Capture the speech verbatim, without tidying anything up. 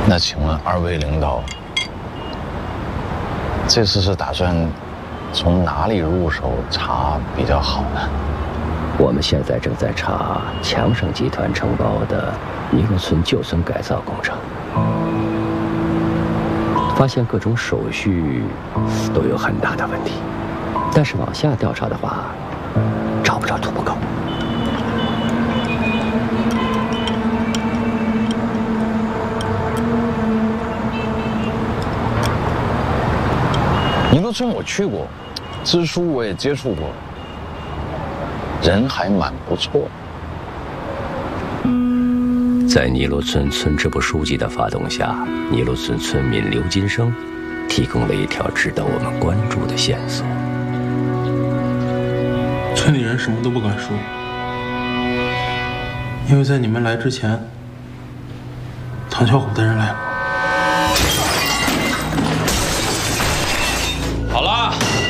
那请问二位领导，这次是打算从哪里入手查比较好呢？ 我们现在正在查强盛集团承包的尼罗村旧村改造工程，发现各种手续都有很大的问题，但是往下调查的话，找不着突破口。 尼罗村我去过，支书我也接触过，人还蛮不错。 在尼罗村村支部书记的发动下，尼罗村村民刘金生提供了一条值得我们关注的线索。 村里人什么都不敢说，因为在你们来之前，唐小虎的人来过。 好了，